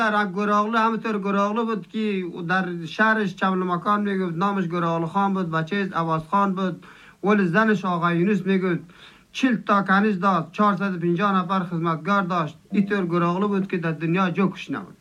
در گراغلو همینطور گراغلو بود که در شهرش چمل مکان میگفت نامش گراغلو خان بود، بچه عوض خان بود، ولی زنش آقا یونس میگفت 40 تا کنیز داشت، 450 نفر خدمتگار داشت. اینطور گراغلو بود که در دنیا جوکش نبود.